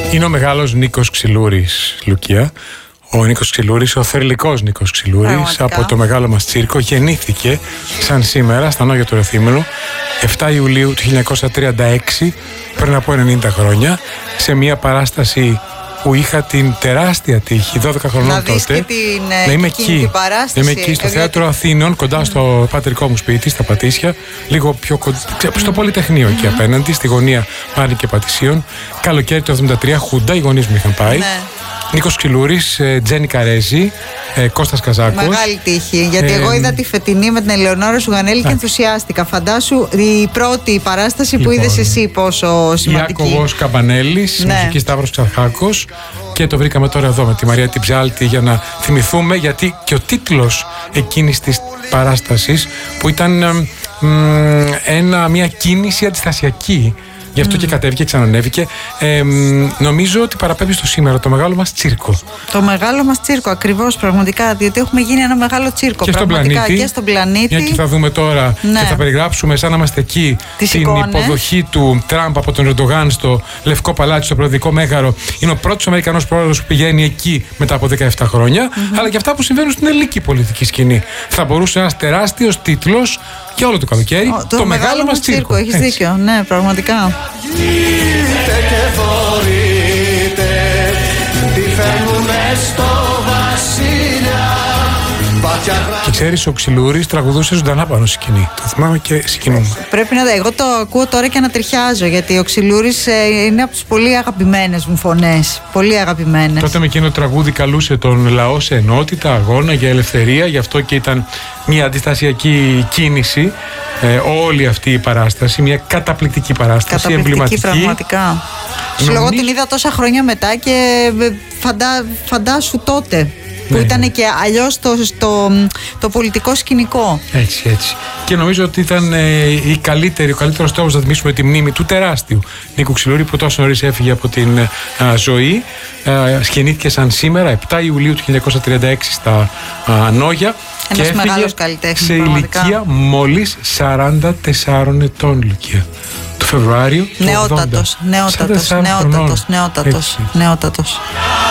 Είναι ο μεγάλος Νίκος Ξυλούρης, Λουκία. Ο Νίκος Ξυλούρης, ο θερλικός Νίκος Ξυλούρης, από το μεγάλο μας τσίρκο, γεννήθηκε σαν σήμερα στα Νόγια του Ρεθύμνου 7 Ιουλίου του 1936, πριν από 90 χρόνια, σε μια παράσταση που είχα την τεράστια τύχη 12 χρονών τότε να είμαι εκεί. Είμαι εκεί στο Θέατρο Αθήνων, κοντά στο πατρικό μου σπίτι, στα Πατήσια, λίγο πιο κοντά, στο Πολυτεχνείο εκεί απέναντι, στη γωνία Μάρη και Πατησίων. Καλοκαίρι του 1973, Χούντα, οι γονείς μου είχαν πάει. Ναι. Νίκος Ξυλούρης, Τζένι Καρέζη, Κώστας Καζάκος. Μεγάλη τύχη, γιατί εγώ είδα τη φετινή με την Ελεονόρα Σουγανέλη και ενθουσιάστηκα. Φαντάσου η πρώτη παράσταση που είδες εσύ πόσο σημαντική. Ιάκωβος Καμπανέλης, μουσική Σταύρος Ξαρχάκος. Και το βρήκαμε τώρα εδώ με τη Μαρία την Ψάλτη για να θυμηθούμε, γιατί και ο τίτλος εκείνης της παράστασης που ήταν μια κίνηση αντιστασιακή. Γι' αυτό και κατέβηκε, ξανανέβηκε. Νομίζω ότι παραπέμπει στο σήμερα, το μεγάλο μας τσίρκο. Το μεγάλο μας τσίρκο, ακριβώς, πραγματικά. Διότι έχουμε γίνει ένα μεγάλο τσίρκο. Και και στον πλανήτη. Και θα δούμε τώρα και θα περιγράψουμε, σαν να είμαστε εκεί, την υποδοχή του Τραμπ από τον Ερντογάν στο Λευκό Παλάτι, στο Προεδρικό Μέγαρο. Είναι ο πρώτος Αμερικανός πρόεδρος που πηγαίνει εκεί μετά από 17 χρόνια. Αλλά και αυτά που συμβαίνουν στην ελληνική πολιτική σκηνή. Θα μπορούσε ένας τεράστιος τίτλος και όλο το καλοκαίρι. Το μεγάλο μας τσίρκο. Έχεις δίκιο, ναι, πραγματικά. Βγείτε και φορείτε, τι φέρνουμε στο βασιλιά. Και ξέρεις, ο Ξυλούρης τραγουδούσε ζωντανά πάνω στη σκηνή. Το θυμάμαι και συγκινούμε. Πρέπει να. Εγώ το ακούω τώρα και ανατριχιάζω, γιατί ο Ξυλούρης είναι από τις πολύ αγαπημένες μου φωνές. Πολύ αγαπημένες. Τότε με εκείνο το τραγούδι καλούσε τον λαό σε ενότητα, αγώνα για ελευθερία. Γι' αυτό και ήταν μια αντιστασιακή κίνηση. Όλη αυτή η παράσταση, μια καταπληκτική παράσταση, εμβληματική. Πραγματικά. Εγώ την είδα τόσα χρόνια μετά και φαντάσου τότε. Που ήταν και αλλιώς το πολιτικό σκηνικό. Έτσι. Και νομίζω ότι ήταν ο καλύτερος τρόπος να θυμίσουμε τη μνήμη του τεράστιου Νίκου Ξυλούρη, που τόσο νωρίς έφυγε από την ζωή. Γεννήθηκε σαν σήμερα, 7 Ιουλίου του 1936 στα Νόγια. Ένας και μεγάλος καλλιτέχνης, σε ηλικία μόλις 44 ετών, Λουκία. Το Φεβρουάριο του 80. Νεότατος.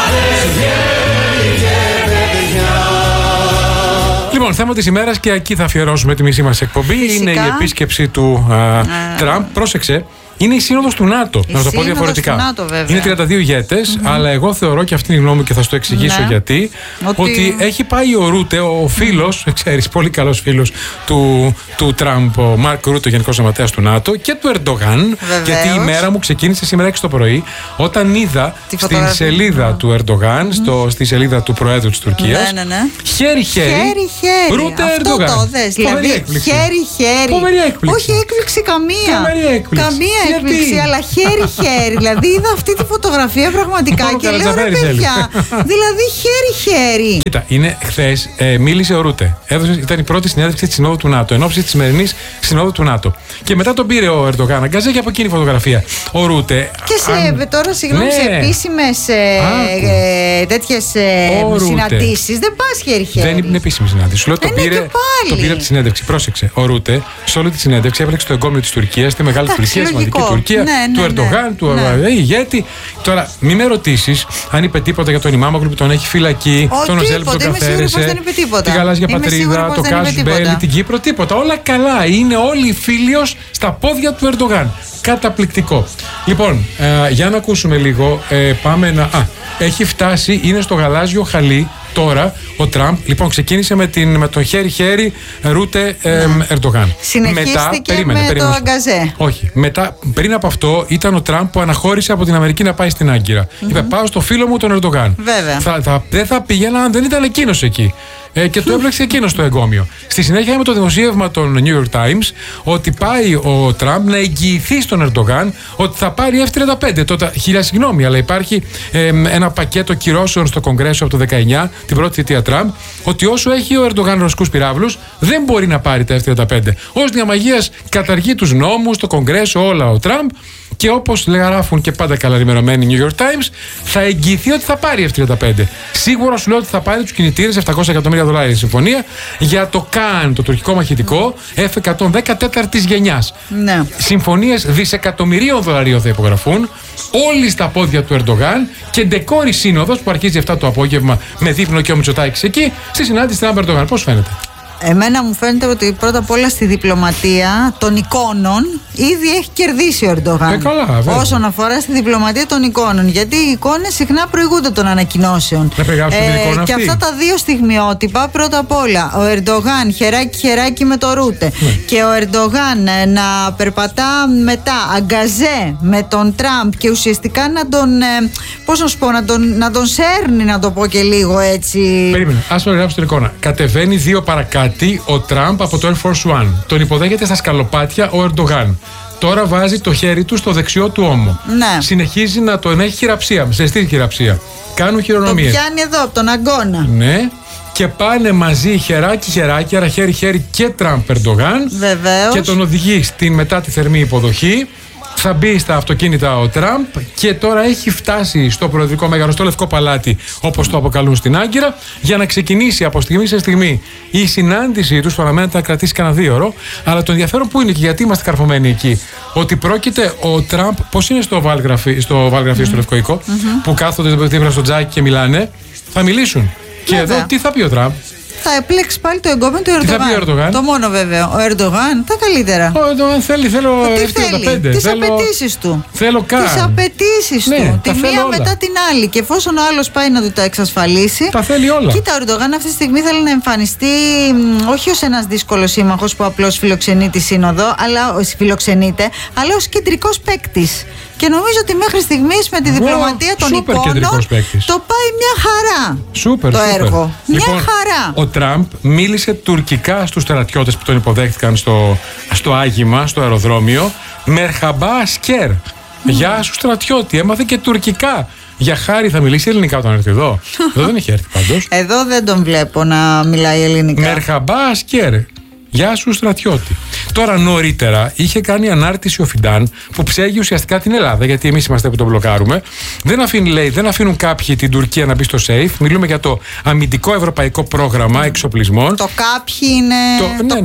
Λοιπόν, θέμα της ημέρας, και εκεί θα αφιερώσουμε τη μισή μας εκπομπή. Φυσικά. Είναι η επίσκεψη του Τραμπ. Πρόσεξε. Είναι η σύνοδος του ΝΑΤΟ, να το πω διαφορετικά. ΝΑΤΟ, είναι 32 ηγέτες, αλλά εγώ θεωρώ, και αυτή είναι η γνώμη μου και θα σου το εξηγήσω γιατί, ότι έχει πάει ο Ρούτε, ο φίλος, ξέρεις, πολύ καλός φίλος του Τραμπ, ο Μάρκ Ρούτε, ο Γενικός Γραμματέας του ΝΑΤΟ, και του Ερντογάν. Γιατί η μέρα μου ξεκίνησε σήμερα 6 το πρωί, όταν είδα στην σελίδα του Ερντογάν, στη σελίδα του Προέδρου της Τουρκίας, χέρι-χέρι, Ρούτε Ερντογάν. Δηλαδή, χέρι-χέρι. Όχι έκπληξη καμία. Έκπληξη, αλλά χέρι-χέρι. Δηλαδή είδα αυτή τη φωτογραφία πραγματικά και λέω, ρε παιδιά, δηλαδή χέρι-χέρι. Κοίτα, χθες μίλησε ο Ρούτε. Ήταν η πρώτη συνέντευξη της Συνόδου του ΝΑΤΟ, εν ώψη της σημερινής Συνόδου του ΝΑΤΟ. Και μετά τον πήρε ο Ερντογάν, αγκαζέ και από εκείνη η φωτογραφία. Ο Ρούτε. Και τώρα, συγγνώμη, σε επίσημες τέτοιες συναντήσεις δεν πας χέρι-χέρι. Δεν είναι επίσημη συνάντηση. Σου λέω, το πήρε από τη συνέντευξη. Πρόσεξε. Ο Ρούτε σε όλη τη συνέντευξη έβλεξε το εγκόμιο της Τουρκίας, τη μεγάλη Τουρκία, σημαντική Τουρκία, του Ερντογάν, του ηγέτη. Τώρα, μην με ρωτήσεις αν είπε τίποτα για τον Ιμάμογλου που τον έχει φυλακή, τον Οζέλ που τον καθαίρεσε, τη Γαλάζια Πατρίδα, το Κάσου Μπέλι, την Κύπρο, τίποτα. Όλα καλά. Είναι όλοι φίλιος στα πόδια του Ερντογάν. Καταπληκτικό. Λοιπόν, για να ακούσουμε λίγο, πάμε να. Έχει φτάσει, είναι στο γαλάζιο χαλί τώρα ο Τραμπ. Λοιπόν, ξεκίνησε με τον χέρι-χέρι Ρούτε Ερντογάν. Συνεχίστηκε με το αγκαζέ. Όχι. Μετά, πριν από αυτό, ήταν ο Τραμπ που αναχώρησε από την Αμερική να πάει στην Άγκυρα. Είπε, πάω στο φίλο μου τον Ερντογάν. Βέβαια. Δεν θα πήγαινα αν δεν ήταν εκείνος εκεί. Και το έπλεξε εκείνο το εγκόμιο. Στη συνέχεια, με το δημοσίευμα των New York Times, ότι πάει ο Τραμπ να εγγυηθεί στον Ερντογάν ότι θα πάρει F-35. Τότε, χίλια συγγνώμη, αλλά υπάρχει ένα πακέτο κυρώσεων στο Κογκρέσο από το 19, την πρώτη θητεία Τραμπ, ότι όσο έχει ο Ερντογάν ρωσικούς πυράβλους, δεν μπορεί να πάρει τα F-35. Ως διαμαγείας καταργεί τους νόμους, το Κογκρέσο, όλα ο Τραμπ. και όπως γράφουν και πάντα καλά ενημερωμένοι New York Times, θα εγγυηθεί ότι θα πάρει F-35. Σίγουρα σου λέω ότι θα πάρει τους κινητήρες, $700 εκατομμύρια η συμφωνία, για το ΚΑΝ, το τουρκικό μαχητικό F-110 τέταρτης γενιάς. Ναι. Συμφωνίες δισεκατομμυρίων δολαρίων θα υπογραφούν, όλοι στα πόδια του Ερντογάν, και ντεκόρη σύνοδος που αρχίζει 7 το απόγευμα με δείπνο και ο Μητσοτάκης εκεί, στη συνάντηση Τραμπ Ερντογάν. Πώς φαίνεται? Εμένα μου φαίνεται ότι πρώτα απ' όλα στη διπλωματία των εικόνων ήδη έχει κερδίσει ο Ερντογάν. Καλά, όσον αφορά στη διπλωματία των εικόνων. Γιατί οι εικόνες συχνά προηγούνται των ανακοινώσεων. Και αυτά τα δύο στιγμιότυπα, πρώτα απ' όλα, ο Ερντογάν χεράκι-χεράκι με το Ρούτε. Και ο Ερντογάν να περπατά μετά αγκαζέ με τον Τραμπ και ουσιαστικά να τον. Πώς να σου πω, να τον σέρνει, να το πω και λίγο έτσι. Περίμενε, ας το γράψω την εικόνα. Κατεβαίνει 2 παρακάτω ο Τραμπ από το Air Force One. Τον υποδέχεται στα σκαλοπάτια ο Ερντογάν. Τώρα βάζει το χέρι του στο δεξιό του ώμο. Ναι. Συνεχίζει να τον έχει χειραψία, ζεστή χειραψία. Κάνουν χειρονομίες. Το πιάνει εδώ, από τον αγκώνα. Ναι. Και πάνε μαζί χεράκι-χεράκι, άρα χέρι-χέρι και Τραμπ Ερντογάν. Βεβαίως. Και τον οδηγεί μετά τη θερμή υποδοχή. Θα μπει στα αυτοκίνητα ο Τραμπ και τώρα έχει φτάσει στο Προεδρικό Μέγαρο, στο Λευκό Παλάτι, όπως το αποκαλούν στην Άγκυρα, για να ξεκινήσει από στιγμή σε στιγμή η συνάντησή τους που αναμένεται να κρατήσει κανένα 2 ώρο. Αλλά το ενδιαφέρον που είναι και γιατί είμαστε καρφωμένοι εκεί, ότι πρόκειται ο Τραμπ, πώς είναι στο Βάλγραφι, στο Λευκό Οίκο, που κάθονται δίπλα στο τζάκι και μιλάνε, θα μιλήσουν. Και εδώ τι θα πει ο Τραμπ? Θα επιλέξει πάλι το εγκόμενο του Ερντογάν. Τι θα πει ο Ερντογάν? Το μόνο βέβαιο. Ο Ερντογάν τα καλύτερα. Ο Ερντογάν θέλω F-35. Τις απαιτήσεις του. Θέλω καν. Τις απαιτήσεις του. Τη μία μετά την άλλη. Και εφόσον ο άλλος πάει να του τα εξασφαλίσει. Τα θέλει όλα. Κοίτα, ο Ερντογάν αυτή τη στιγμή θέλει να εμφανιστεί όχι ως ένας δύσκολος σύμμαχος που απλώς φιλοξενεί τη σύνοδο, αλλά ως κεντρικός παίκτης. Και νομίζω ότι μέχρι στιγμής με τη διπλωματία των εικόνων το πάει μια χαρά. Το έργο. Μια χαρά. Ο Τραμπ μίλησε τουρκικά στους στρατιώτες που τον υποδέχτηκαν στο άγημα, στο αεροδρόμιο. Μερχαμπά ασκέρ. Γεια σου στρατιώτη. Έμαθε και τουρκικά. Για χάρη θα μιλήσει ελληνικά όταν έρθει εδώ. Εδώ δεν έχει έρθει πάντως. Εδώ δεν τον βλέπω να μιλάει ελληνικά. Μερχαμπά ασκέρ. Γεια σου στρατιώτη. Τώρα νωρίτερα είχε κάνει ανάρτηση ο Φιντάν που ψέγει ουσιαστικά την Ελλάδα, γιατί εμείς είμαστε που τον μπλοκάρουμε. Δεν αφήνουν κάποιοι την Τουρκία να μπει στο safe. Μιλούμε για το αμυντικό ευρωπαϊκό πρόγραμμα εξοπλισμών. Το κάποιοι είναι.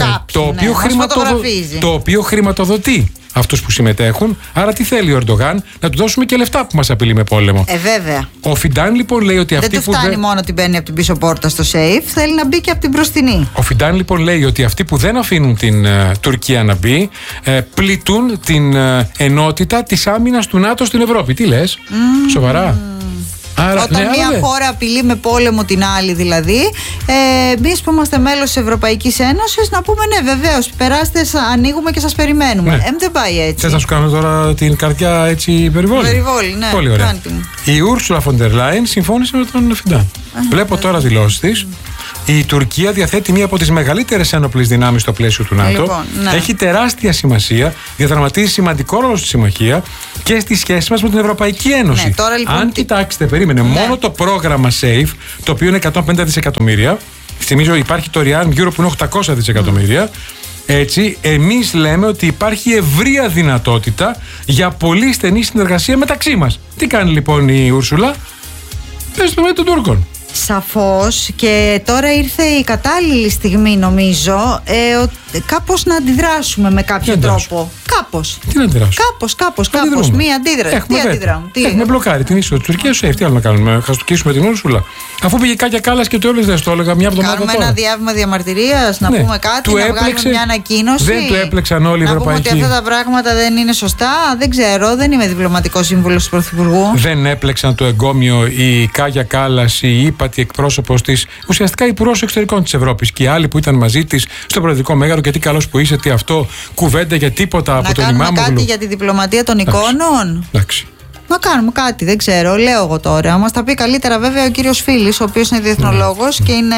Το οποίο χρηματοδοτεί αυτούς που συμμετέχουν. Άρα τι θέλει ο Ερντογάν? Να του δώσουμε και λεφτά που μας απειλεί με πόλεμο. Βέβαια. Ο Φιντάν λοιπόν λέει ότι αυτοί δεν του φτάνει μόνο ότι μπαίνει από την πίσω πόρτα στο safe, θέλει να μπει και από την μπροστινή. Ο Φιντάν λοιπόν λέει ότι αυτοί που δεν αφήνουν την Τουρκία να μπει πλήττουν την ενότητα της άμυνας του ΝΑΤΟ στην Ευρώπη. Τι λες? Σοβαρά? Άρα, όταν μια χώρα απειλεί με πόλεμο την άλλη, δηλαδή, εμείς που είμαστε μέλος της Ευρωπαϊκής Ένωσης, να πούμε ναι, βεβαίως, περάστε, ανοίγουμε και σας περιμένουμε. Ναι. Δεν πάει έτσι. Θες να σου κάνω τώρα την καρδιά έτσι περιβόλη? Περιβόλη, ναι. Πολύ ωραία. Η Ursula von der Leyen συμφώνησε με τον Φιντάν. Βλέπω τώρα δηλώσεις της. Η Τουρκία διαθέτει μία από τις μεγαλύτερες ένοπλες δυνάμεις στο πλαίσιο του ΝΑΤΟ. Λοιπόν, ναι. Έχει τεράστια σημασία, διαδραματίζει σημαντικό ρόλο στη συμμαχία και στη σχέση μας με την Ευρωπαϊκή Ένωση. Ναι, τώρα, λοιπόν, αν κοιτάξετε, περίμενε, μόνο το πρόγραμμα SAFE, το οποίο είναι 150 δισεκατομμύρια, θυμίζω υπάρχει το Rearm Europe που είναι 800 δισεκατομμύρια. Έτσι, εμείς λέμε ότι υπάρχει ευρεία δυνατότητα για πολύ στενή συνεργασία μεταξύ μας. Τι κάνει λοιπόν η Ούρσουλα? Πες το με των Τούρκων. Σαφώς, και τώρα ήρθε η κατάλληλη στιγμή, νομίζω, κάπως να αντιδράσουμε με κάποιο τρόπο. Κάπως. Τι να αντιδράσουμε? Κάπως. Μία αντίδραση. Τι αντιδράμε? Έχουμε μπλοκάρει την είσοδο της Τουρκίας. Τι άλλο να κάνουμε? Χαστοκίσουμε την Ούρσουλα? Αφού πήγε Κάκια Κάλλας και το όλες δεν το έλεγα μια εβδομάδα τώρα. Κάνουμε ένα διάβημα διαμαρτυρίας, να πούμε κάτι, να βγάλουμε μια ανακοίνωση. Δεν το έπλεξαν όλοι οι Ευρωπαϊκοί. Να πούμε ότι αυτά τα πράγματα δεν είναι σωστά. Δεν ξέρω, δεν είμαι διπλωματικός σύμβουλος του Πρωθυπουργού. Δεν έπλεξαν το εγκόμιο η Κάκια Κάλλας, η ύπατη εκπρόσωπος της, ουσιαστικά υπουργός εξωτερικών της Ευρώπης, και οι άλλοι που ήταν μαζί της στο Προεδρικό Μέγαρο? Και τι καλός που είσαι, τι αυτό, κουβέντα για τίποτα από τον Ιμάμογλου. Να κάνουμε κάτι για τη διπλωματία των εικόνων. Εντάξει. Να κάνουμε κάτι, δεν ξέρω, λέω εγώ τώρα. Μας τα πει καλύτερα βέβαια ο κύριος Φίλης, ο οποίος είναι διεθνολόγος και είναι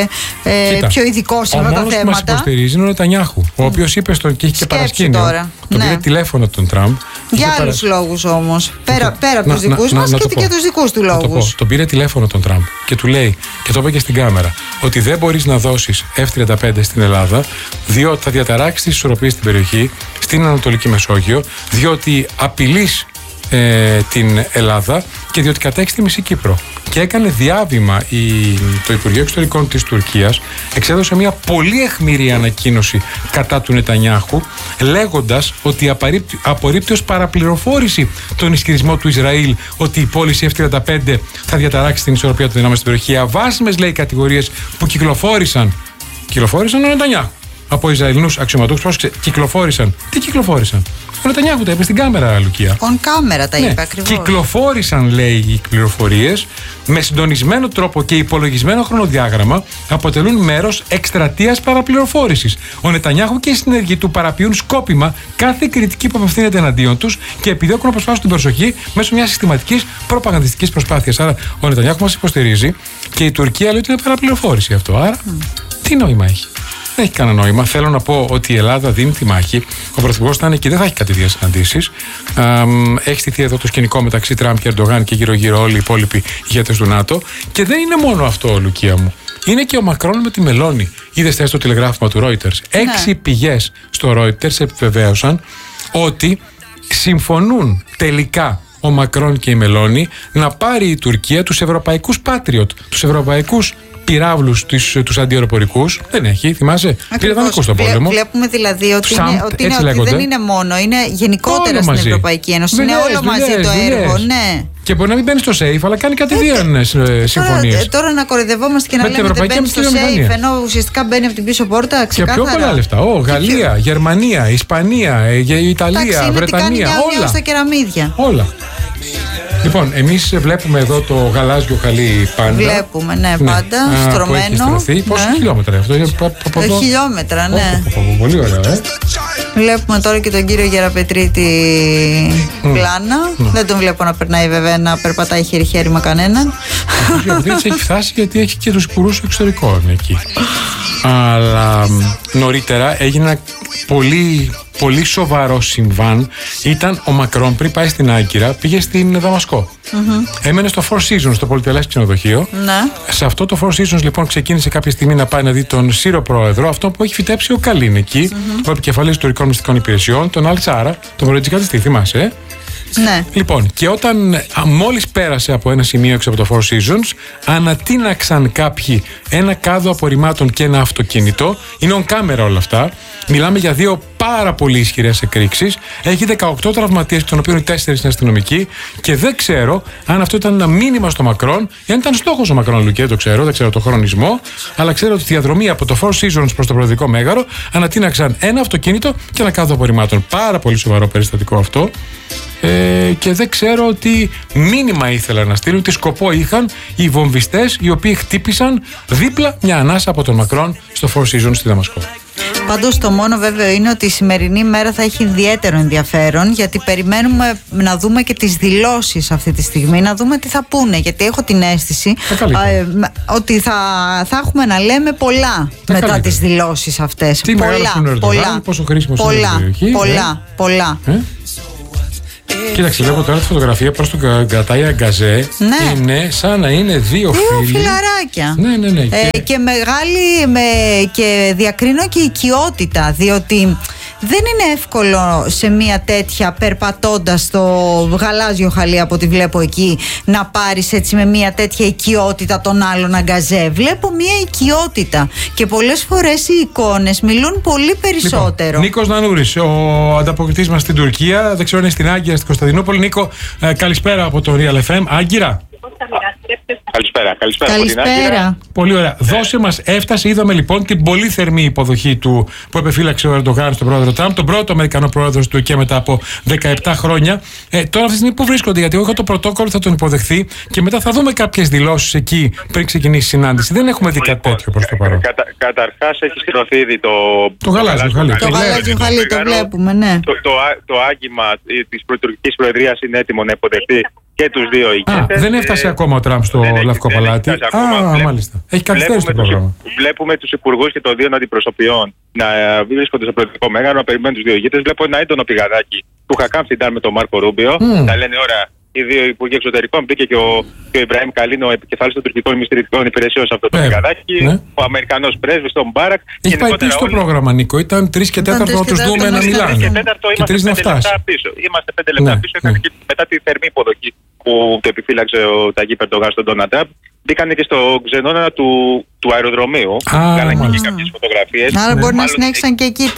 πιο ειδικός σε αυτά τα θέματα. Ο μόνος που μας υποστηρίζει είναι ο Νετανιάχου, ο οποίος είπε και έχει και παρασκήνιο. Τον πήρε τηλέφωνο τον Τραμπ Για άλλους λόγους όμως. Πέρα από τους δικούς μας και τους δικούς του λόγους. Τον πήρε τηλέφωνο τον Τραμπ και του λέει, και το είπε και στην κάμερα, ότι δεν μπορείς να δώσεις F-35 στην Ελλάδα, διότι θα διαταράξεις τις ισορροπίες στην περιοχή, στην Ανατολική Μεσόγειο, διότι απειλείς την Ελλάδα και διότι κατέχει τη μισή Κύπρο. Και έκανε διάβημα το Υπουργείο Εξωτερικών της Τουρκίας, εξέδωσε μια πολύ αιχμηρή ανακοίνωση κατά του Νετανιάχου, λέγοντας ότι απορρίπτει ως παραπληροφόρηση τον ισχυρισμό του Ισραήλ ότι η πώληση F-35 θα διαταράξει την ισορροπία των δυνάμεων στην περιοχή. Αβάσιμες, λέει, κατηγορίες που κυκλοφόρησαν ο Νετανιάχου από Ισραηλινούς αξιωματούχους. Πρόσεξε, κυκλοφόρησαν. Τι κυκλοφόρησαν? Ο Νετανιάχου τα είπε στην κάμερα, Λουκία. On κάμερα τα είπε ακριβώς. Κυκλοφόρησαν, λέει, οι πληροφορίες με συντονισμένο τρόπο και υπολογισμένο χρονοδιάγραμμα, αποτελούν μέρος εκστρατείας παραπληροφόρησης. Ο Νετανιάχου και οι συνεργοί του παραποιούν σκόπιμα κάθε κριτική που απευθύνεται εναντίον τους και επιδιώκουν να προσφάσουν την προσοχή μέσω μιας συστηματικής προπαγανδιστικής προσπάθειας. Άρα, ο Νετανιάχου μας υποστηρίζει και η Τουρκία λέει ότι είναι παραπληροφόρηση αυτό. Άρα, τι νόημα έχει? Δεν έχει κανένα νόημα. Θέλω να πω ότι η Ελλάδα δίνει τη μάχη. Ο Πρωθυπουργός θα είναι και δεν θα έχει κατηδίαν συναντήσεις. Έχει στηθεί εδώ το σκηνικό μεταξύ Τραμπ και Ερντογάν και γύρω-γύρω όλοι οι υπόλοιποι ηγέτες του ΝΑΤΟ. Και δεν είναι μόνο αυτό, Λουκία μου. Είναι και ο Μακρόν με τη Μελώνη. Είδες χθες το τηλεγράφημα του Reuters. 6 πηγές στο Reuters επιβεβαίωσαν ότι συμφωνούν τελικά ο Μακρόν και η Μελώνη να πάρει η Τουρκία τους ευρωπαϊκούς Patriot, τους ευρωπαϊκούς πυράβλους, τους αντιαεροπορικούς. Δεν έχει, θυμάσαι. Πήρε δανεικό στον πόλεμο. Βλέπουμε δηλαδή ότι δεν είναι μόνο, είναι γενικότερα στην Ευρωπαϊκή Ένωση. Είναι όλο μαζί το έργο. Ναι. Και μπορεί να μην μπαίνει στο safe, αλλά κάνει κατηδίαν συμφωνίες. Τώρα να κοροϊδεύομαστε και να λέμε ότι μπαίνει στο safe, ενώ ουσιαστικά μπαίνει από την πίσω πόρτα. Ξεκάθαρα. Και πιο πολλά λεφτά. Γαλλία, Γερμανία, Ισπανία, Ιταλία, Βρετανία. Όλα στα κεραμίδια. Όλα. Λοιπόν, εμείς βλέπουμε εδώ το γαλάζιο χαλί πάντα. Βλέπουμε, ναι, πάντα. Στρωμένο. Πόσα χιλιόμετρα αυτό? Χιλιόμετρα, ναι. Πολύ ωραίο, Βλέπουμε τώρα και τον κύριο Γεραπετρίτη πλάνα. Δεν τον βλέπω να περνάει, βέβαια, να περπατάει χέρι-χέρι με κανέναν. Ο Γεραπετρίτης έχει φτάσει γιατί έχει και τους υπουργούς εξωτερικών εκεί. Αλλά νωρίτερα έγινε ένα πολύ σοβαρό συμβάν. Ήταν ο Μακρόν πριν πάει στην Άγκυρα, πήγε στην Δαμασκό. Έμενε στο Four Seasons, το πολυτελές ξενοδοχείο. Σε αυτό το Four Seasons λοιπόν ξεκίνησε κάποια στιγμή να πάει να δει τον Σύρο πρόεδρο, αυτό που έχει φυτέψει ο Καλίν εκεί, ο επικεφαλής των τουρκικών μυστικών υπηρεσιών, τον Αλτσάρα, τον προεδρικατιστή, θυμάσαι. Ναι. Λοιπόν, και όταν μόλις πέρασε από ένα σημείο έξω από το Four Seasons, ανατείναξαν κάποιοι ένα κάδο απορριμμάτων και ένα αυτοκίνητο. Είναι on camera όλα αυτά. Μιλάμε για 2 πάρα πολύ ισχυρές εκρήξεις. Έχει 18 τραυματίες, των οποίων οι 4 είναι αστυνομικοί. Και δεν ξέρω αν αυτό ήταν ένα μήνυμα στο Μακρόν, ή αν ήταν στόχος ο Μακρόν, Λουκία, δεν ξέρω το χρονισμό. Αλλά ξέρω ότι στη διαδρομή από το Four Seasons προς το Προεδρικό Μέγαρο ανατείναξαν ένα αυτοκίνητο και ένα κάδο απορριμμάτων. Πάρα πολύ σοβαρό περιστατικό αυτό. Και δεν ξέρω τι μήνυμα ήθελαν να στείλουν, τι σκοπό είχαν οι βομβιστές οι οποίοι χτύπησαν δίπλα μια ανάσα από τον Μακρόν στο Four Seasons στη Δαμασκό. Πάντως το μόνο βέβαιο είναι ότι η σημερινή μέρα θα έχει ιδιαίτερο ενδιαφέρον, γιατί περιμένουμε να δούμε και τις δηλώσεις αυτή τη στιγμή, να δούμε τι θα πούνε, γιατί έχω την αίσθηση ότι θα έχουμε να λέμε πολλά μετά τις δηλώσεις αυτές. Τι πολλά, πόσο χρήσιμος είναι η περιοχή. Πολλά. Κοίταξε, βλέπω τώρα τη φωτογραφία προς τον Γκατάια Γκαζέ. Ναι. Είναι σαν να είναι 2 φίλοι. Φιλαράκια. Ναι. Και μεγάλη και διακρίνω και οικειότητα, διότι δεν είναι εύκολο σε μια τέτοια, περπατώντας στο γαλάζιο χαλί από ό,τι βλέπω εκεί, να πάρεις έτσι με μια τέτοια οικειότητα τον άλλον αγκαζέ. Βλέπω μια οικειότητα και πολλές φορές οι εικόνες μιλούν πολύ περισσότερο. Λοιπόν, Νίκος Νανούρης, ο ανταποκριτής μας στην Τουρκία, δεν ξέρω αν είναι στην Άγκυρα, στην Κωνσταντινούπολη. Νίκο, καλησπέρα από το Real FM. Άγκυρα. Καλησπέρα από την Άγκυρα. Πολύ ωραία. Δώσε μας, έφτασε, είδαμε λοιπόν την πολύ θερμή υποδοχή του που επεφύλαξε ο Ερντογάν στον πρόεδρο Τραμπ, τον πρώτο Αμερικανό πρόεδρο του και μετά από 17 χρόνια. Τώρα αυτή τη στιγμή που βρίσκονται, γιατί εγώ είχα το πρωτόκολλο, θα τον υποδεχθεί και μετά θα δούμε κάποιες δηλώσεις εκεί πριν ξεκινήσει η συνάντηση. Δεν έχουμε δει κάτι τέτοιο προς το παρόν. Καταρχάς έχει στηρωθεί ήδη το γαλάζιο χαλί. Το γαλάζιο χαλί το βλέπουμε, ναι. Το άγγιμα της τουρκικής προεδρίας είναι έτοιμο να υποδεχτεί και τους δύο ηγέτες. Δεν έφτασε ακόμα ο Τραμπ στο Λευκό Παλάτι. Μάλιστα. Έχει καθυστερήσει το πρόγραμμα. Βλέπουμε τους υπουργούς και των δύο αντιπροσωπιών να βρίσκονται στο προεδρικό μέγαρο, να περιμένουν τους δύο ηγέτες. Βλέπω ένα έντονο πηγαδάκι που είχα κάνει με τον Μάρκο Ρούμπιο. Να λένε ώρα οι δύο υπουργοί εξωτερικών. Μπήκε και ο Ιμπραήμ Καλίν, ο επικεφαλής των τουρκικών μυστηρικών υπηρεσιών σε αυτό το πηγαδάκι. Ο Αμερικανός πρέσβης, τον Μπάρακ. Έχει πάει πίσω το πρόγραμμα, Νίκο. Ήταν 3 και 4 να τους δούμε να μιλάνε. Και 3 να φτάσει. Είμαστε 5 λεπτά πίσω. Και μετά τη θερμή υποδοχή που το επιφύλαξε ο Ταγίπ Ερντογάν στον Ντόναλντ Τραμπ, μπήκανε και στο ξενώνα του αεροδρομίου. Κάνανε και κάποιες φωτογραφίες. Άρα μπορεί να συνέχισαν και εκεί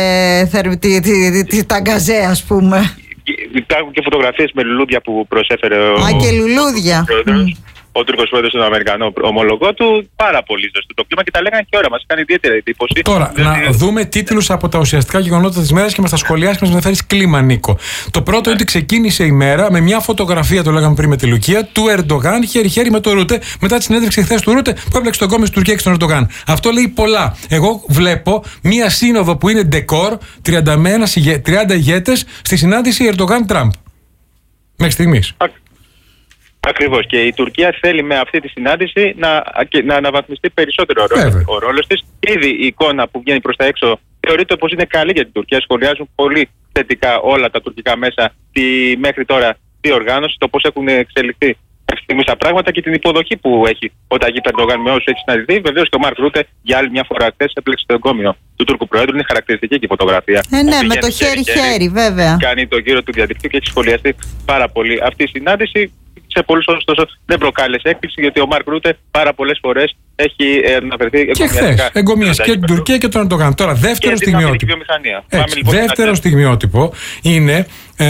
τα γκαζέ, ας πούμε. Υπάρχουν και φωτογραφίες με λουλούδια που προσέφερε και λουλούδια. Ο Τούρκος πρόεδρος στον Αμερικανό ομολογό του. Πάρα πολύ ζεστό το κλίμα και τα λέγανε και ώρα. Μας κάνει ιδιαίτερη εντύπωση. Τώρα, να δούμε τίτλους από τα ουσιαστικά γεγονότα της μέρας και μας τα σχολιάσει και μας μεταφέρεις κλίμα, Νίκο. Το πρώτο είναι ότι ξεκίνησε η μέρα με μια φωτογραφία, το λέγαμε πριν με τη Λουκία, του Ερντογάν χέρι-χέρι με το Ρούτε, μετά τη συνέντευξη χθες του Ρούτε που έπλεξε τον κόμμα στην Τουρκία και στον Ερντογάν. Αυτό λέει πολλά. Εγώ βλέπω μια σύνοδο που είναι ντεκόρ, 30 ηγέτες στη συνάντηση Ερντογάν-Τραμπ. Μέχρι στιγμής. Ακριβώς. Και η Τουρκία θέλει με αυτή τη συνάντηση να αναβαθμιστεί περισσότερο ο ρόλος της. Ήδη η εικόνα που βγαίνει προς τα έξω θεωρείται πως είναι καλή για την Τουρκία. Σχολιάζουν πολύ θετικά όλα τα τουρκικά μέσα τη μέχρι τώρα διοργάνωση, το πώς έχουν εξελιχθεί τα πράγματα και την υποδοχή που έχει ο Ταγίπ Ερντογάν με όσους έχει συναντηθεί. Βεβαίως και ο Μάρκ Ρούτε για άλλη μια φορά χθες έπλεξε το εγκόμιο του Τούρκου Προέδρου. Είναι χαρακτηριστική και η φωτογραφία. Ναι, με το χέρι-χέρι, βέβαια. Κάνει τον γύρο του διαδικτύου και έχει σχολιαστεί πάρα πολύ αυτή η συνάντηση. Σε πολλούς ωστόσο δεν προκάλεσε έκπληξη, γιατί ο Μάρκ Ρούτε πάρα πολλές φορές έχει αναφερθεί εγκομιαστικά και την Τουρκία και τον Ερντογάν. Τώρα, δεύτερο στιγμιότυπο. Δεύτερο στιγμιότυπο είναι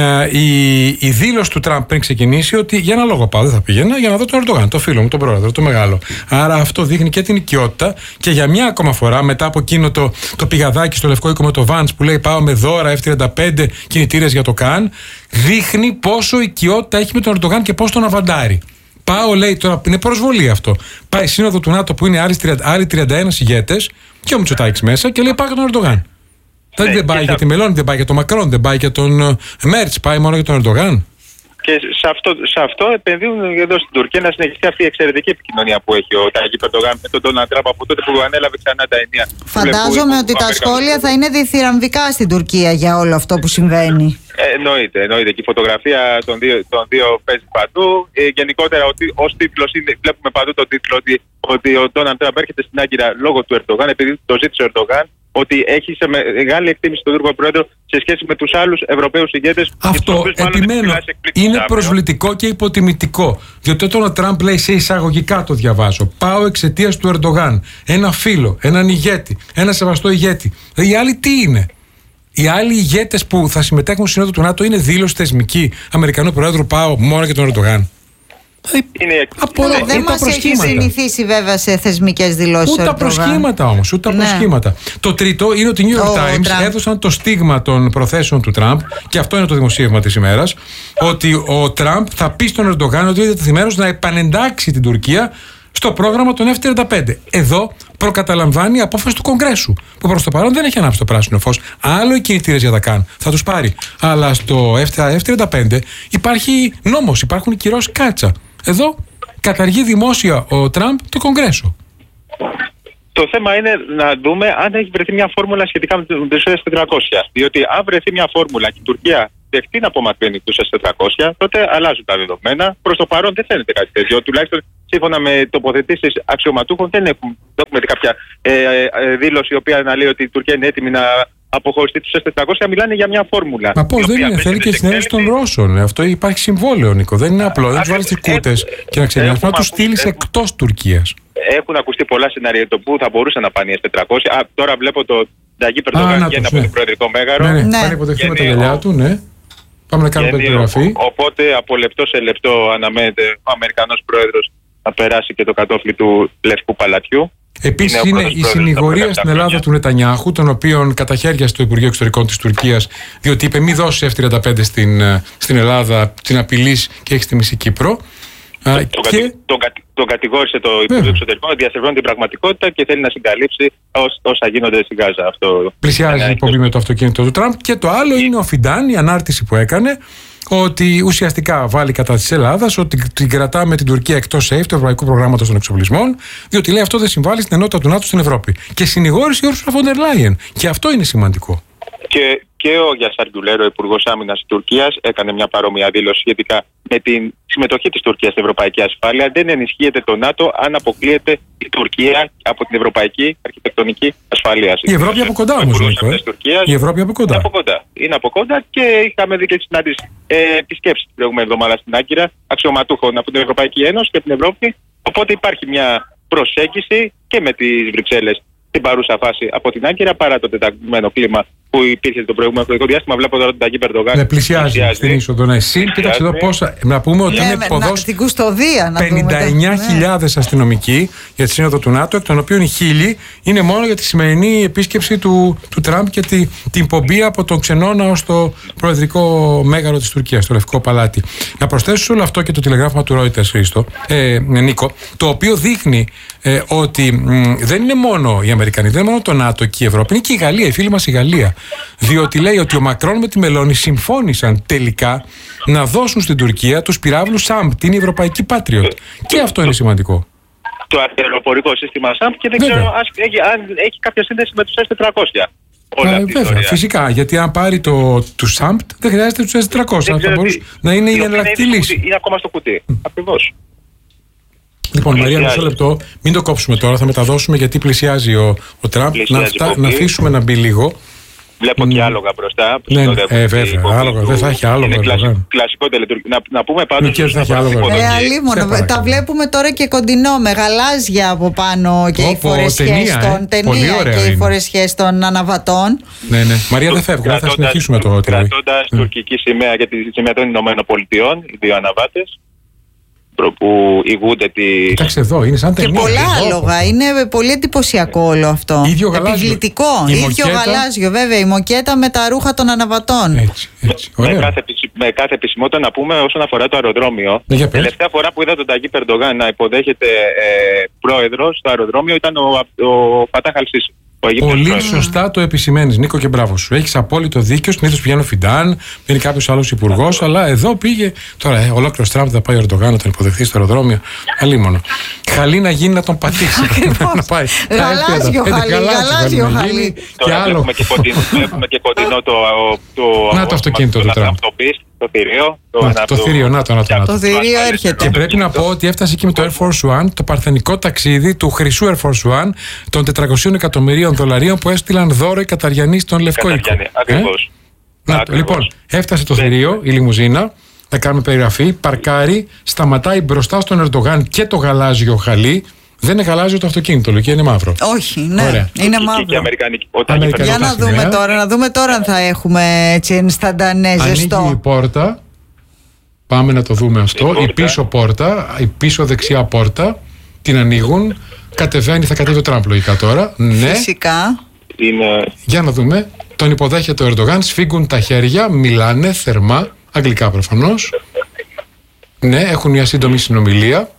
η δήλωση του Τραμπ πριν ξεκινήσει ότι για ένα λόγο πάω, δεν θα πήγαινα για να δω τον Ερντογάν, το φίλο μου, τον πρόεδρο, το μεγάλο. Άρα αυτό δείχνει και την οικειότητα και για μια ακόμα φορά μετά από εκείνο το πηγαδάκι στο Λευκό Οίκο με το Vance που λέει πάω με δώρα F-35 κινητήρες για το ΚΑΝ, δείχνει πόσο οικειότητα έχει με τον Ερντογάν και πώς τον αβαντάρει. Πάω, λέει τώρα, είναι προσβολή αυτό. Πάει σύνοδο του ΝΑΤΟ που είναι άλλοι 31 ηγέτες και ο Μητσοτάκης μέσα και λέει πάω για τον Ερντογάν. Δεν πάει για τη Μελώνη, δεν πάει για τον Μακρόν, δεν πάει για τον Μέρτς, πάει μόνο για τον Ερντογάν. Και σε αυτό επενδύουν εδώ στην Τουρκία να συνεχιστεί αυτή η εξαιρετική επικοινωνία που έχει ο Ταγίπ Ερντογάν με τον Ντόναλντ Τραμπ από τότε που ανέλαβε ξανά τα ενία. Φαντάζομαι ότι τα σχόλια θα είναι διθυραμβικά στην Τουρκία για όλο αυτό που συμβαίνει. Εννοείται. Και η φωτογραφία των δύο παίζει παντού. Γενικότερα, ως τίτλος βλέπουμε παντού τον τίτλο ότι ο Ντόναλντ Τραμπ έρχεται στην Άγκυρα λόγω του Ερντογάν, επειδή το ζήτησε ο Ερντογάν. Ότι έχει σε μεγάλη εκτίμηση τον Τούρκο Πρόεδρο σε σχέση με τους άλλους Ευρωπαίους ηγέτες. Αυτό επιμένω. Είναι προσβλητικό και υποτιμητικό. Διότι όταν ο Τραμπ λέει σε εισαγωγικά το διαβάζω, πάω εξαιτίας του Ερντογάν, ένα φίλο, έναν ηγέτη, ένα σεβαστό ηγέτη. Οι άλλοι τι είναι? Οι άλλοι ηγέτες που θα συμμετέχουν στη Σύνοδο του ΝΑΤΟ είναι δήλωση θεσμική Αμερικανού Πρόεδρου, πάω μόνο για τον Ερντογάν. Δεν μας έχει συνηθίσει βέβαια σε θεσμικές δηλώσεις. Ούτε τα προσχήματα όμως. Το τρίτο είναι ότι οι New York Times έδωσαν το στίγμα των προθέσεων του Τραμπ, και αυτό είναι το δημοσίευμα της ημέρας, ότι ο Τραμπ θα πει στον Ερντογάν ότι είναι διατεθειμένος να επανεντάξει την Τουρκία στο πρόγραμμα των F-35. Εδώ προκαταλαμβάνει η απόφαση του Κογκρέσου, που προς το παρόν δεν έχει ανάψει το πράσινο φως. Άλλο οι κινητήρες για τα ΚΑΝ, θα τους πάρει. Αλλά στο F-35 υπάρχει νόμος, υπάρχουν κυρώσεις κάτσα. Εδώ καταργεί δημόσια ο Τραμπ το Κογκρέσο. Το θέμα είναι να δούμε αν έχει βρεθεί μια φόρμουλα σχετικά με τους S-400. Διότι αν βρεθεί μια φόρμουλα και η Τουρκία δεχτεί να απομακρύνει τους S-400, τότε αλλάζουν τα δεδομένα. Προς το παρόν δεν φαίνεται κάτι τέτοιο. Τουλάχιστον σύμφωνα με τοποθετήσεις αξιωματούχων δεν έχουμε κάποια δήλωση η οποία να λέει ότι η Τουρκία είναι έτοιμη να αποχωριστεί τους S-400. Μιλάνε για μια φόρμουλα. Μα πώς δεν είναι? Θέλει και συνένεση των Ρώσων. Αυτό υπάρχει συμβόλαιο, Νίκο. Δεν είναι απλό. Δεν τους βάλεις τις κούτες και να ξενιάσεις. Να τους στείλεις εκτός Τουρκίας. Έχουν ακουστεί πολλά σενάρια το που θα μπορούσαν να πάνε οι S-400. Τώρα βλέπω το Ταγίπ Ερντογάν βγαίνει από το προεδρικό μέγαρο. Πάνε υποδεχθεί με τα γυαλιά του, ναι. Πάμε να κάνουμε περιγραφή. Οπότε από λεπτό σε λεπτό αναμένεται ο Αμερικανός πρόεδρος να περάσει και το κατόφλι του Λευκού Παλατιού. Επίσης είναι η συνηγορία στην Ελλάδα του Νετανιάχου, τον οποίον καταχέριασε το Υπουργείο Εξωτερικών της Τουρκίας, διότι είπε μη δώσει F-35 στην Ελλάδα, την απειλής και έχει στη μισή Κύπρο. Τον κατηγόρησε το Υπουργείο Εξωτερικών ότι διαστρεβλώνει την πραγματικότητα και θέλει να συγκαλύψει όσα γίνονται στη Γάζα. Αυτό πλησιάζει η εκπομπή με το αυτοκίνητο του Τραμπ. Και το άλλο είναι ο Φιντάν, η ανάρτηση που έκανε, ότι ουσιαστικά βάλει κατά της Ελλάδας, ότι την κρατάμε την Τουρκία εκτός ΣΕΙΦ, του Ευρωπαϊκού Προγράμματος των Εξοπλισμών, διότι λέει αυτό δεν συμβάλλει στην ενότητα του ΝΑΤΟ στην Ευρώπη. Και συνηγόρησε η Ursula von der Leyen. Και αυτό είναι σημαντικό. Και ο Γιασάρ Γκουλέρο, Υπουργός Άμυνας της Τουρκίας, έκανε μια παρόμοια δήλωση σχετικά με τη συμμετοχή της Τουρκίας στην ευρωπαϊκή ασφάλεια. Δεν ενισχύεται το ΝΑΤΟ αν αποκλείεται η Τουρκία από την ευρωπαϊκή αρχιτεκτονική ασφαλεία. Η Ευρώπη από κοντά όμως, Νίκο. Η Ευρώπη από κοντά. Είναι από κοντά και είχαμε δει και τη συνάντηση επισκέψεις την προηγούμενη εβδομάδα στην Άγκυρα αξιωματούχων από την Ευρωπαϊκή Ένωση και την Ευρώπη. Οπότε υπάρχει μια προσέγγιση και με τις Βρυξέλλες στην παρούσα φάση από την Άγκυρα, παρά το τεταγμένο κλίμα που υπήρχε το προηγούμενο χρονικό διάστημα. Βλέπω τώρα τον Ταγί Περντογάν. Ναι, πλησιάζει στην είσοδο. Ναι, κοίταξε εδώ πόσα. Να πούμε ότι είναι ποδός 59.000 αστυνομικοί για τη σύνοδο του ΝΑΤΟ, εκ των οποίων οι 1.000 είναι μόνο για τη σημερινή επίσκεψη του Τραμπ και την πομπή από τον ξενώνα ως το προεδρικό μέγαρο της Τουρκίας, το Λευκό Παλάτι. Να προσθέσω όλο αυτό και το τηλεγράφημα του Reuters, Νίκο, το οποίο δείχνει ότι δεν είναι μόνο οι Αμερικανοί, δεν είναι μόνο το ΝΑΤΟ και η Ευρώπη, είναι και η Γαλλία, η φίλη μας η Γαλλία. Διότι λέει ότι ο Μακρόν με τη Μελώνη συμφώνησαν τελικά να δώσουν στην Τουρκία τους πυράβλους ΣΑΜΠ, την Ευρωπαϊκή Patriot. Και αυτό είναι σημαντικό. Το αεροπορικό σύστημα ΣΑΜΠ και δεν ξέρω αν έχει κάποια σύνδεση με τους S-400. Βέβαια, φυσικά, γιατί αν πάρει του ΣΑΜΠ δεν χρειάζεται τους S-400. Θα μπορούσε να είναι η εναλλακτική λύση. Είναι ακόμα στο κουτί. Ακριβώς. Λοιπόν, Μαρία, μισό λεπτό. Μην το κόψουμε τώρα, θα μεταδώσουμε γιατί πλησιάζει ο Τραμπ. Να αφήσουμε να μπει λίγο. Βλέπω και άλογα μπροστά. Ναι, βέβαια, άλογα. Δεν θα έχει άλογα. Κλασικό τελετουργικό. Να πούμε πάντως. Και θα έχει άλογα. Τα βλέπουμε τώρα και κοντινό, με γαλάζια από πάνω και οι φορεσιές των αναβατών. Ναι. Μαρία, δεν φεύγουμε, θα συνεχίσουμε το τρόπο. Κρατώντας τουρκική σημαία για τη σημαία των Ηνωμένων Πολιτειών, οι δύο αναβάτες που ηγούνται τη. Κοιτάξτε εδώ, είναι σαν ταινία. Και πολλά άλογα. Είναι πολύ εντυπωσιακό όλο αυτό. Ίδιο γαλάζιο. Επιβλητικό. Ίδιο γαλάζιο, βέβαια. Η μοκέτα με τα ρούχα των αναβατών. Έτσι. Με κάθε επισημότητα να πούμε όσον αφορά το αεροδρόμιο. Τελευταία φορά που είδα τον Ταγί Περντογάν να υποδέχεται πρόεδρο στο αεροδρόμιο ήταν ο Φατάχ Αλ-Σίσι. Πολύ σωστά το επισημαίνεις, Νίκο, και μπράβο σου. Έχεις απόλυτο δίκιο. Συνήθως πηγαίνει ο Φιντάν, πήγαινε κάποιος άλλος υπουργός, αλλά εδώ πήγε. Τώρα, ολόκληρο Τραμπ θα πάει ο Ερντογάν να τον υποδεχθεί στο αεροδρόμιο. Αλλήμονο. Χαλή να γίνει να τον πατήσει. Να πάει. Γαλάζιο χαλί. Τώρα βλέπουμε και κοντινό το αυτοκίνητο του Τραμπ. Το θηρίο, το θηρίο έρχεται. Και πρέπει να πω ότι έφτασε εκεί με το Air Force One, το παρθενικό ταξίδι του χρυσού Air Force One των $400 εκατομμυρίων που έστειλαν δώρο οι Καταριανοί στον Λευκό Οίκο. Ακριβώς. Λοιπόν, έφτασε το θηρίο, η λιμουζίνα, να κάνουμε περιγραφή, παρκάρει, σταματάει μπροστά στον Ερντογάν και το γαλάζιο χαλί. Δεν είναι γαλάζιο το αυτοκίνητο, Λουκία, είναι μαύρο. Όχι, ναι. Ωραία. Είναι μαύρο. Και για να δούμε τώρα αν θα έχουμε έτσι ενσταντανέ ζεστό. Ανοίγει η πόρτα. Πάμε να το δούμε αυτό. Η πίσω πόρτα, η πίσω δεξιά πόρτα. Την ανοίγουν. Κατεβαίνει, θα κατέβει ο Τραμπ λογικά τώρα. Ναι. Φυσικά. Για να δούμε. Τον υποδέχεται ο Ερντογάν. Σφίγγουν τα χέρια, μιλάνε θερμά. Αγγλικά προφανώς. Ναι, έχουν μια σύντομη συνομιλία.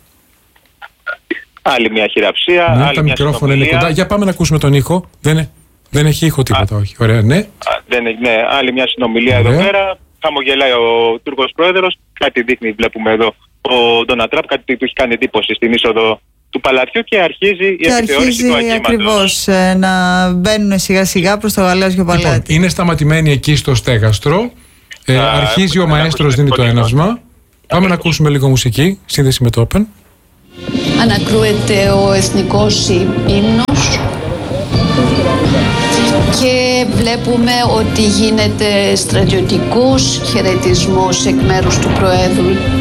Άλλη μια χειραψία. Ναι, άλλη τα μικρόφωνα είναι κοντά. Για πάμε να ακούσουμε τον ήχο. Δεν έχει ήχο τίποτα, όχι. Ωραία, ναι. Ναι, άλλη μια συνομιλία εδώ πέρα. Χαμογελάει ο Τούρκος πρόεδρος. Κάτι δείχνει, βλέπουμε εδώ, ο Ντόναλντ Τραμπ. Κάτι του έχει κάνει εντύπωση στην είσοδο του παλατιού και αρχίζει η επιθεώρηση του αγγίματος. Ακριβώς, να μπαίνουν σιγά σιγά προς το γαλάζιο παλάτι. Λοιπόν, είναι σταματημένοι εκεί στο στέγαστρο. Αρχίζει ο μαέστρος, δίνει το έναυσμα. Πάμε να ακούσουμε λίγο μουσική. Σύνδεση με το Open. Ανακρούεται ο εθνικός ύμνος και βλέπουμε ότι γίνεται στρατιωτικός χαιρετισμός εκ μέρους του Προέδρου